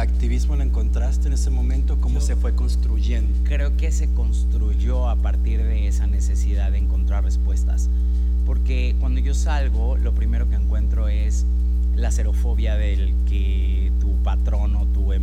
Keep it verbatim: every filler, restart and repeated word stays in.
activismo lo encontraste en ese momento? ¿Cómo Yo- se fue construyendo? Creo que se construyó a partir de esa necesidad de encontrar respuestas, porque cuando yo salgo lo primero que encuentro es la xerofobia del que tu patrón o tu